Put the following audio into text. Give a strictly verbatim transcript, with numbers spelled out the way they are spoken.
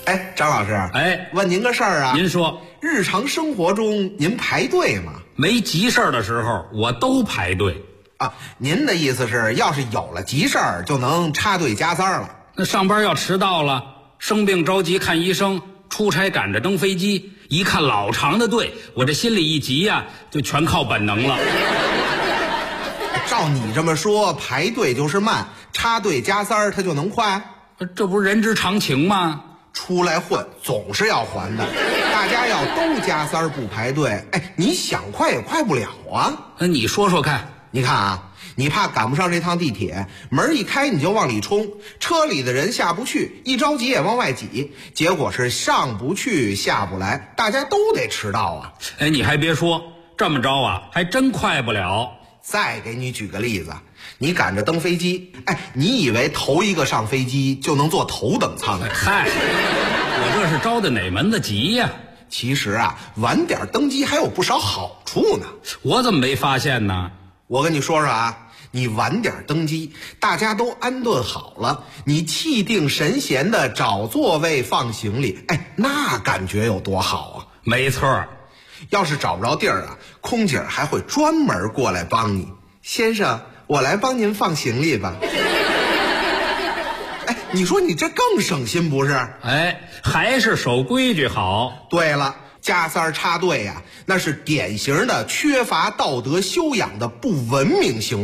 哎，张老师， 哎， 问您个事儿啊。 您说， 日常生活中您排队吗？ 没急事儿的时候，我都排队。 啊，您的意思是，要是有了急事儿，就能插队加塞了？ 那上班要迟到了，生病着急看医生，出差赶着登飞机，一看老长的队，我这心里一急呀、就全靠本能了。 照你这么说，排队就是慢，插队加塞儿它就能快？ 这不是人之常情吗？ 出来混总是要还的，大家要都加塞儿不排队，哎，你想快也快不了啊。 那你说说看。 你看啊，你怕赶不上这趟地铁，门一开你就往里冲，车里的人下不去，一着急也往外挤，结果是上不去下不来，大家都得迟到啊。 哎，你还别说，这么着啊，还真快不了。 再给你举个例子，你赶着登飞机，哎，你以为头一个上飞机就能坐头等舱？ 嗨，我这是着的哪门子急呀、 其实啊，晚点登机还有不少好处呢。 我怎么没发现呢？ 我跟你说说啊，你晚点登机，大家都安顿好了，你气定神闲的找座位放行李，哎，那感觉有多好啊！ 没错儿。 要是找不着地儿啊，空姐还会专门过来帮你。先生，我来帮您放行李吧。哎，你说你这更省心不是？ 哎，还是守规矩好。 对了，加塞儿插队呀、那是典型的缺乏道德修养的不文明行为。